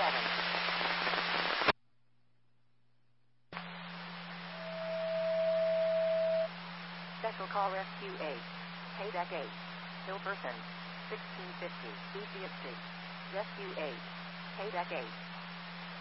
Special call Rescue 8. Payback 8. Hill person. 1650 Lucia Street. Rescue 8. Payback 8.